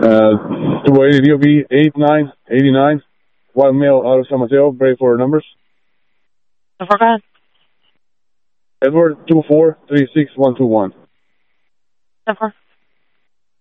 280 DOB 8989. Wild male out of San Mateo. Ready for numbers. So far, go ahead. Edward 2436121. So far.